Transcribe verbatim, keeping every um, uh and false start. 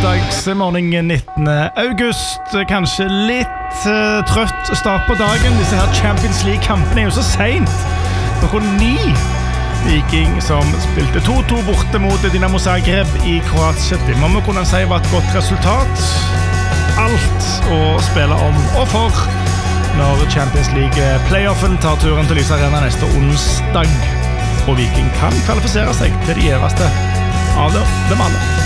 Fredagsmorgen nittende august. Kanskje litt uh, trøtt start på dagen. Disse her Champions League-kampene er jo så sent. Klokka ni. Viking som spilte to to borte mot Dinamo Zagreb i Kroatia. Det må vi kunne si var et godt resultat. Alt å spille om og for når Champions League-playoffen tar turen til Lyse Arena neste onsdag. Og Viking kan kvalifisere seg til de gjeveste av dem alle.